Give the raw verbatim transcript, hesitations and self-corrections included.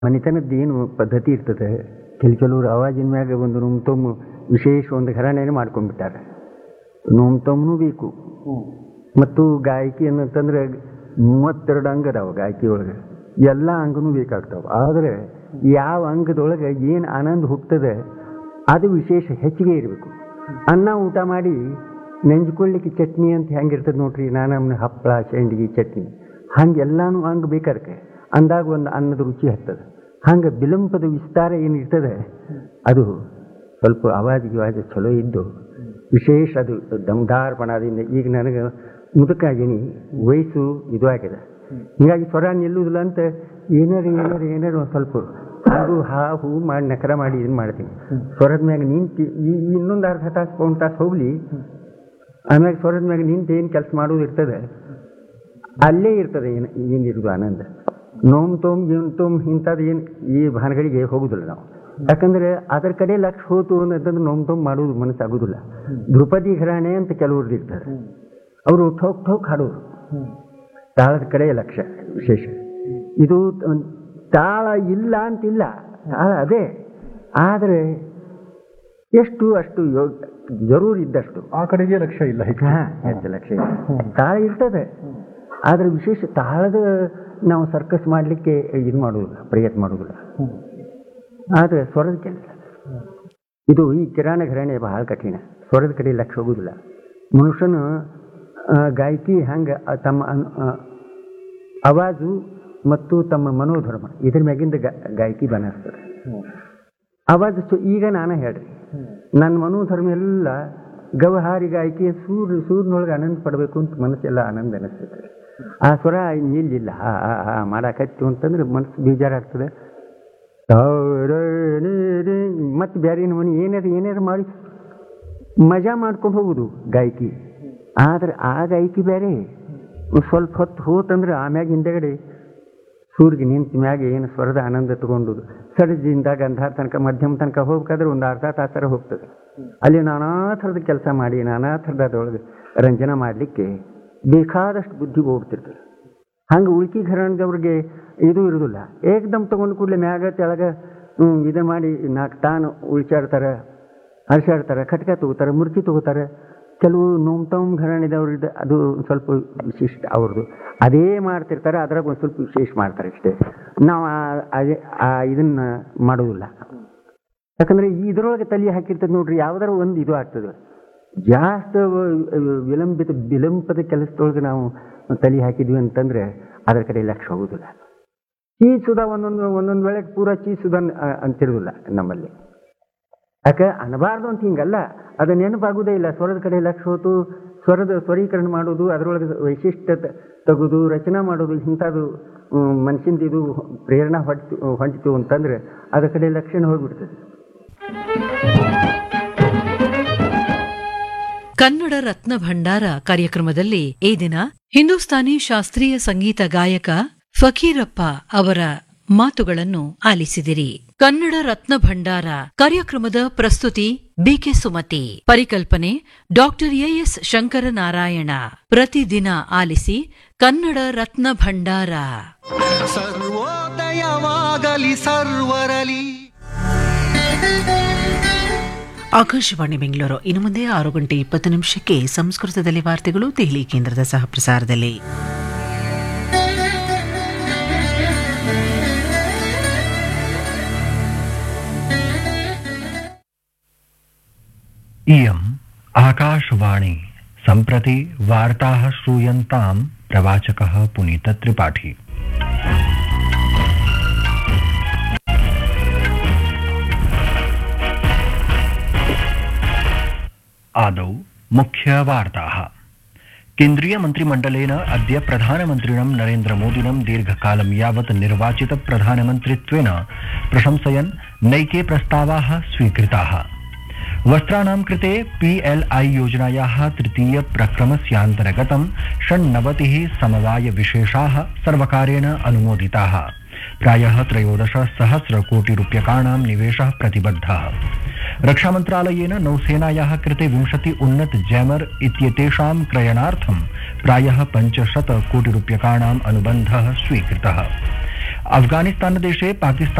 ಮನೆತನದ್ದು ಏನು ಪದ್ಧತಿ ಇರ್ತದೆ, ಕೆಲ ಕೆಲವರು ಆವಾಜಿನ ಮ್ಯಾಗ ಒಂದು ನೋಮ್ ತೊಮ್ಮು ವಿಶೇಷ ಒಂದು ಘರಾಣೆಯನ್ನು ಮಾಡ್ಕೊಂಡ್ಬಿಟ್ಟಾರೆ. ನೋಮ್ ತೊಮ್ಮನೂ ಬೇಕು. ಮತ್ತು ಗಾಯಕಿ ಅನ್ನಂತಂದ್ರೆ ಮೂವತ್ತೆರಡು ಅಂಗ ಅದಾವ ಗಾಯಕಿ ಒಳಗೆ, ಎಲ್ಲ ಅಂಗನೂ ಬೇಕಾಗ್ತಾವೆ. ಆದರೆ ಯಾವ ಅಂಗದೊಳಗೆ ಏನು ಆನಂದ ಹುಟ್ಟದೆ ಅದು ವಿಶೇಷ ಹೆಚ್ಚಿಗೆ ಇರಬೇಕು. ಅನ್ನ ಊಟ ಮಾಡಿ ನೆಂಜ್ಕೊಳ್ಳಿಕ್ಕೆ ಚಟ್ನಿ ಅಂತ ಹೆಂಗಿರ್ತದೆ ನೋಡ್ರಿ, ನಾನಮ್ಮನ ಹಪ್ಪಳ ಶೇಂಡಿಗೆ ಚಟ್ನಿ ಹಂಗೆಲ್ಲಾನು ಹಂಗೆ ಬೇಕಾದಕ್ಕೆ ಅಂದಾಗ ಒಂದು ಅನ್ನದ ರುಚಿ ಹತ್ತದ. ಹಂಗೆ ವಿಳಂಬದ ವಿಸ್ತಾರ ಏನಿರ್ತದೆ ಅದು ಸ್ವಲ್ಪ ಆವಾಜ್ ಗಿವಾಜ್ ಚಲೋ ಇದ್ದು ವಿಶೇಷ ಅದು ದಮ್ದಾರ್ಪಣದಿಂದ. ಈಗ ನನಗೆ ಮುದುಕಾಗೀನಿ, ವಯಸ್ಸು ಇದು ಆಗಿದೆ, ಹೀಗಾಗಿ ಸ್ವರ ನಿಲ್ಲುವುದಿಲ್ಲ ಅಂತ ಏನಾರು ಏನಾರು ಏನಾರು ಒಂದು ಸ್ವಲ್ಪ ಹಾಗೂ ಹಾ ಹೂ ಮಾಡಿ ನಕರ ಮಾಡಿ ಇದನ್ನು ಮಾಡ್ತೀನಿ. ಸ್ವರದ ಮ್ಯಾಗ ನಿಂತು ಈ ಇನ್ನೊಂದು ಅರ್ಧ ತಾಸು ಪೌಂಡ್ ತಾಸು ಹೋಗಲಿ, ಆಮ್ಯಾಗ ಸ್ವರದ ಮ್ಯಾಗ ನಿಂತು ಏನು ಕೆಲಸ ಮಾಡೋದು ಇರ್ತದೆ ಅಲ್ಲೇ ಇರ್ತದೆ. ಏನು ಏನಿರೋದು ಆನಂದ. ನೋಮ್ ತೊಮ್ ಏನು ತೊಮ್ ಇಂಥದ್ದು ಏನು ಈ ಭಾನಗಳಿಗೆ ಹೋಗುದಿಲ್ಲ ನಾವು. ಯಾಕಂದರೆ ಅದರ ಕಡೆ ಲಕ್ಷ ಹೋತು ಅನ್ನೋದಂದ್ರೆ ನೋಮ್ ತೊಮ್ ಮಾಡೋದು ಮನಸ್ಸಾಗೋದಿಲ್ಲ. ಧ್ರುಪದಿ ಘರಾಣೆ ಅಂತ ಕೆಲವ್ರದ್ದು ಇರ್ತಾರೆ, ಅವರು ಠೋಕ್ ಠೋಕ್ ಹಾಡೋರು, ತಾಳದ ಕಡೆ ಲಕ್ಷ್ಯ ವಿಶೇಷ. ಇದು ತಾಳ ಇಲ್ಲ ಅಂತಿಲ್ಲ, ತಾಳ ಅದೇ, ಆದರೆ ಎಷ್ಟು ಅಷ್ಟು ಯೋಗ ಜರೂರು ಇದ್ದಷ್ಟು ಆ ಕಡೆಗೆ ಲಕ್ಷ್ಯ ಇಲ್ಲ. ಹಾಂ, ಹೆಚ್ಚು ಲಕ್ಷ್ಯ ಇಲ್ಲ. ತಾಳ ಇರ್ತದೆ, ಆದರೆ ವಿಶೇಷ ತಾಳದ ನಾವು ಸರ್ಕಸ್ ಮಾಡಲಿಕ್ಕೆ ಇದು ಮಾಡೋದಿಲ್ಲ, ಪ್ರಯತ್ನ ಮಾಡೋದಿಲ್ಲ. ಆದರೆ ಸ್ವರದ ಕೆಲಸ ಇದು ಈ ಕಿರಾಣ ಘರಾಣೆ ಬಹಳ ಕಠಿಣ. ಸ್ವರದ ಕಡೆ ಲಕ್ಷ್ಯ ಹೋಗೋದಿಲ್ಲ. ಮನುಷ್ಯನ ಗಾಯಕಿ ಹಂಗೆ ತಮ್ಮ ಆವಾಜು ಮತ್ತು ತಮ್ಮ ಮನೋಧರ್ಮ ಇದ್ರ ಮ್ಯಾಗಿಂದ ಗಾಯಕಿ ಬನಿಸ್ತದೆ. ಆವಾಜು ಈಗ ನಾನು ಹೇಳ್ರಿ, ನನ್ನ ಮನೋಧರ್ಮ ಎಲ್ಲ ಗವಹಾರಿ ಗಾಯಕಿ ಸೂರ್ಯ ಸೂರ್ಯನೊಳಗೆ ಆನಂದ ಪಡಬೇಕು ಅಂತ ಮನಸ್ಸೆಲ್ಲ ಆನಂದ ಅನಿಸ್ತದೆ. ಆ ಸ್ವರ ನಿಲ್ಲಿಲ್ಲ, ಹಾ ಹಾ ಹಾ ಮಾಡಾಕತ್ತು ಅಂತಂದ್ರೆ ಮನಸ್ಸು ಬೇಜಾರಾಗ್ತದೆ. ಮತ್ತು ಬೇರೆ ಮನೆ ಏನಾರು ಏನಾರು ಮಾಡಿ ಮಜಾ ಮಾಡ್ಕೊಂಡು ಹೋಗುದು ಗಾಯಕಿ. ಆದರೆ ಆ ಗಾಯಕಿ ಬೇರೆ, ಸ್ವಲ್ಪ ಹೊತ್ತು ಹೋತಂದ್ರೆ ಆಮ್ಯಾಗ ಹಿಂದೆಗಡೆ ಸೂರ್ಯ ನಿಂತ ಮ್ಯಾಗ ಏನು ಸ್ವರದ ಆನಂದ ತಗೊಂಡು ಸಡದಿಂದ ಗಂಧಾರ ತನಕ ಮಧ್ಯಮ ತನಕ ಹೋಗ್ಬೇಕಾದ್ರೆ ಒಂದು ಅರ್ಧ ತಾಸರ ಹೋಗ್ತದೆ. ಅಲ್ಲಿ ನಾನಾ ಥರದ ಕೆಲಸ ಮಾಡಿ ನಾನಾ ಥರದ ಅದರೊಳಗೆ ರಂಜನೆ ಮಾಡಲಿಕ್ಕೆ ಬೇಕಾದಷ್ಟು ಬುದ್ಧಿ ಹೋಗ್ತಿರ್ತದೆ. ಹಂಗೆ ಉಳ್ಕಿ ಘರಾಣದವ್ರಿಗೆ ಇದು ಇರೋದಿಲ್ಲ. ಏಕದಮ್ ತೊಗೊಂಡು ಕೂಡಲೇ ಮ್ಯಾಗ ತೆಳಗ ಇದನ್ನು ಮಾಡಿ ನಾಲ್ಕು ತಾನು ಉಳ್ಚಾಡ್ತಾರೆ, ಹರ್ಷಾಡ್ತಾರೆ, ಖಟ್ಕ ತಗೋತಾರೆ, ಮುರ್ಚಿ ತಗೋತಾರೆ. ಕೆಲವು ನೋಮ್ ತಮ್ ಘರಾಣಿದವ್ರದ್ದು ಅದು ಸ್ವಲ್ಪ ವಿಶಿಷ್ಟ ಅವ್ರದ್ದು ಅದೇ ಮಾಡ್ತಿರ್ತಾರೆ, ಅದ್ರಾಗ ಒಂದು ಸ್ವಲ್ಪ ವಿಶೇಷ ಮಾಡ್ತಾರೆ ಅಷ್ಟೇ. ನಾವು ಅದೇ ಇದನ್ನು ಮಾಡೋದಿಲ್ಲ. ಯಾಕಂದರೆ ಇದರೊಳಗೆ ತಲೆ ಹಾಕಿರ್ತದೆ ನೋಡ್ರಿ, ಯಾವ್ದಾರ ಒಂದು ಇದು ಆಗ್ತದೆ. ಜಾಸ್ತಿ ವಿಳಂಬಿತ ವಿಳಂಬದ ಕೆಲಸದೊಳಗೆ ನಾವು ತಲೆ ಹಾಕಿದ್ವಿ ಅಂತಂದರೆ ಅದರ ಕಡೆ ಲಕ್ಷ್ಯ ಹೋಗೋದಿಲ್ಲ. ಚೀಸುದ ಒಂದೊಂದು ಒಂದೊಂದು ವೇಳೆಗೆ ಪೂರ ಚೀಸುದ ಅಂತಿರೋದಿಲ್ಲ ನಮ್ಮಲ್ಲಿ. ಯಾಕೆ ಅನ್ನಬಾರ್ದು ಅಂತ ಹಿಂಗಲ್ಲ, ಅದು ನೆನಪಾಗೋದೇ ಇಲ್ಲ. ಸ್ವರದ ಕಡೆ ಲಕ್ಷ್ಯ ಹೋತು, ಸ್ವರದ ಸ್ವರೀಕರಣ ಮಾಡೋದು, ಅದರೊಳಗೆ ವೈಶಿಷ್ಟ್ಯ ತೆಗೆದು ರಚನೆ ಮಾಡೋದು, ಇಂಥದ್ದು ಮನುಷ್ಯಂದು ಇದು ಪ್ರೇರಣೆ ಹೊಡ್ತು ಹೊಂಟಿತು ಅಂತಂದರೆ ಅದರ ಕಡೆ ಲಕ್ಷ್ಯನ ಹೋಗಿಬಿಡ್ತದೆ. ಕನ್ನಡ ರತ್ನ ಭಂಡಾರ ಕಾರ್ಯಕ್ರಮದಲ್ಲಿ ಈ ದಿನ ಹಿಂದೂಸ್ತಾನಿ ಶಾಸ್ತ್ರೀಯ ಸಂಗೀತ ಗಾಯಕ ಫಕೀರಪ್ಪ ಅವರ ಮಾತುಗಳನ್ನು ಆಲಿಸಿದಿರಿ. ಕನ್ನಡ ರತ್ನ ಭಂಡಾರ ಕಾರ್ಯಕ್ರಮದ ಪ್ರಸ್ತುತಿ ಬಿಕೆ ಸುಮತಿ, ಪರಿಕಲ್ಪನೆ ಡಾಕ್ಟರ್ ಎಎಸ್ ಶಂಕರನಾರಾಯಣ. ಪ್ರತಿದಿನ ಆಲಿಸಿ ಕನ್ನಡ ರತ್ನ ಭಂಡಾರ. ಸರ್ವೋದಯವಾಗಲಿ ಸರ್ವರಲಿ. ಆಕಾಶವಾಣಿ ಬೆಂಗಳೂರು. ಇನ್ನು ಮುಂದೆ ಆರು ಗಂಟೆ ಇಪ್ಪತ್ತು ನಿಮಿಷಕ್ಕೆ ಸಂಸ್ಕೃತದಲ್ಲಿ ವಾರ್ತೆಗಳು ದೆಹಲಿ ಕೇಂದ್ರದ ಸಹ ಪ್ರಸಾರದಲ್ಲಿ. इयम् आकाशवाणी. सम्प्रति वार्ताः श्रूयन्तां प्रवाचकः पुनीत त्रिपाठी. आदौ मुख्यवार्ताः. केन्द्रीय मन्त्रिमण्डलेन अद्य प्रधानमन्त्रिणं नरेन्द्रमोदिनं दीर्घकालं यावत् निर्वाचित प्रधानमन्त्रित्वेन प्रशंसयन् नैके प्रस्तावाः स्वीकृताः. वस्त्राणां कृते पीएलआई योजनायाः तृतीय प्रक्रमस्यान्तर्गतं षण्णवतिः समवाय विशेषाः सर्वकारेण अनुमोदिताः. प्रायः त्रयोदश सहस्र कोटि रूप्यकाणां निवेशः प्रतिबद्धः. रक्षामन्त्रालयेन नौसेनायाः कृते विंशति उन्नत जैमर इत्येतेषां क्रयणार्थं प्रायः पञ्चशत कोटि रूप्यकाणाम् अनुबन्धः स्वीकृतः. अफगानिस्तानदेशे पाकिस्तान